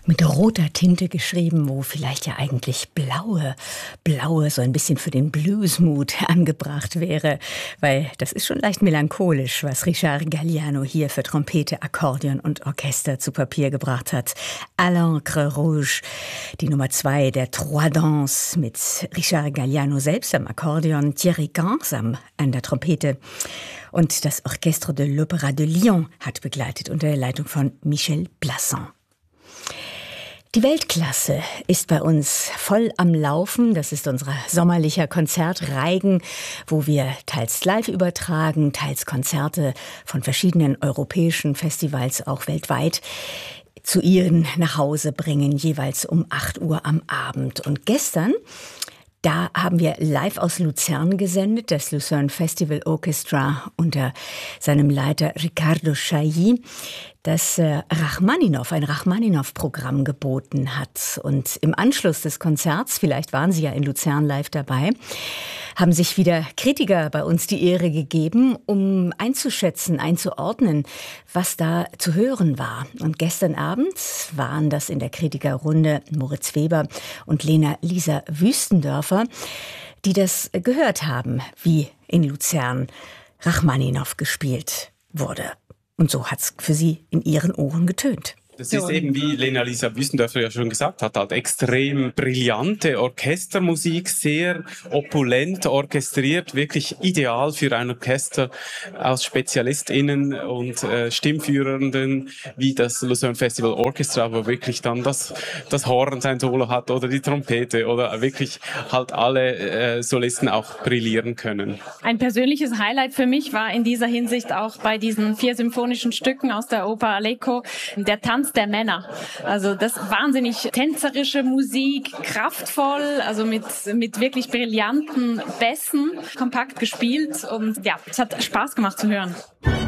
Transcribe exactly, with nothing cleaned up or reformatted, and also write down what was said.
mit roter Tinte geschrieben, wo vielleicht ja eigentlich blaue, blaue so ein bisschen für den Bluesmut angebracht wäre, weil das ist schon leicht melancholisch, was Richard Galliano hier für Trompete, Akkordeon und Orchester zu Papier gebracht hat. À l'encre rouge, die Nummer zwei der Trois Danses mit Richard Galliano selbst am Akkordeon, Thierry Gans an der Trompete und das Orchestre de l'Opéra de Lyon hat begleitet unter der Leitung von Michel Plasson. Die Weltklasse ist bei uns voll am Laufen. Das ist unser sommerlicher Konzertreigen, wo wir teils live übertragen, teils Konzerte von verschiedenen europäischen Festivals, auch weltweit, zu Ihnen nach Hause bringen, jeweils um acht Uhr am Abend. Und gestern, da haben wir live aus Luzern gesendet, das Lucerne Festival Orchestra unter seinem Leiter Riccardo Chailly, das äh, Rachmaninow, ein Rachmaninow-Programm geboten hat. Und im Anschluss des Konzerts, vielleicht waren Sie ja in Luzern live dabei, haben sich wieder Kritiker bei uns die Ehre gegeben, um einzuschätzen, einzuordnen, was da zu hören war. Und gestern Abend waren das in der Kritikerrunde Moritz Weber und Lena Lisa Wüstendörfer, die das gehört haben, wie in Luzern Rachmaninow gespielt wurde. Und so hat's für sie in ihren Ohren getönt. Das ist eben, wie Lena Lisa Wüstendörfer ja schon gesagt hat, halt extrem brillante Orchestermusik, sehr opulent orchestriert, wirklich ideal für ein Orchester aus SpezialistInnen und äh, Stimmführenden, wie das Lucerne Festival Orchestra, wo wirklich dann das, das Horn sein Solo hat oder die Trompete oder wirklich halt alle äh, Solisten auch brillieren können. Ein persönliches Highlight für mich war in dieser Hinsicht auch bei diesen vier symphonischen Stücken aus der Oper Aleko der Tanz der Männer. Also das wahnsinnig tänzerische Musik, kraftvoll, also mit, mit wirklich brillanten Bässen, kompakt gespielt und ja, es hat Spaß gemacht zu hören.